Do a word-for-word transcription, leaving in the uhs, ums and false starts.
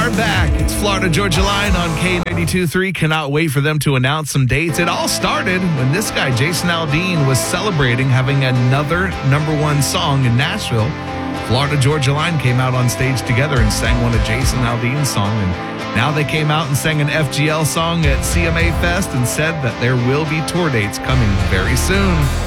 are back. It's Florida Georgia Line on K ninety-two point three. Cannot wait for them to announce some dates. It all started when this guy, Jason Aldean, was celebrating having another number one song in Nashville. Florida Georgia Line came out on stage together and sang one of Jason Aldean's songs. And now they came out and sang an F G L song at C M A Fest and said that there will be tour dates coming very soon.